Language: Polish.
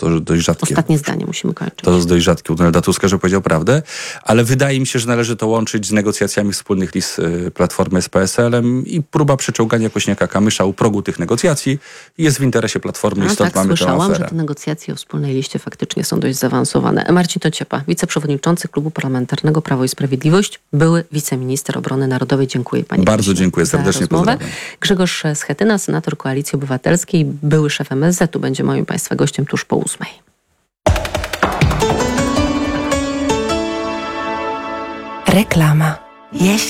to dość rzadkie. Ostatnie zdanie musimy kończyć. To jest dość rzadkie u Donalda Tuska, że powiedział prawdę, ale wydaje mi się, że należy to łączyć z negocjacjami wspólnych list Platformy z PSL-em i próba przeczołgania Kośniaka-Kamysza u progu tych negocjacji jest w interesie Platformy i stąd mamy tę słyszałam, aferę. że te negocjacje o wspólnej liście faktycznie są dość zaawansowane. Marcin Tociepa, wiceprzewodniczący Klubu Parlamentarnego Prawo i Sprawiedliwość, były wiceminister obrony narodowej. Dziękuję pani. Bardzo dziękuję, serdecznie pozdrawiam. Grzegorz Schetyna, senator Koalicji Obywatelskiej, były szef MSZ-u, będzie moim państwa gościem tuż po 8:00. Reklama.